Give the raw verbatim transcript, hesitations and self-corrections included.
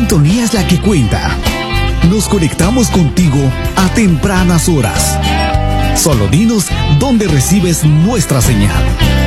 sintonía es la que cuenta. Nos conectamos contigo a tempranas horas. Solo dinos dónde recibes nuestra señal.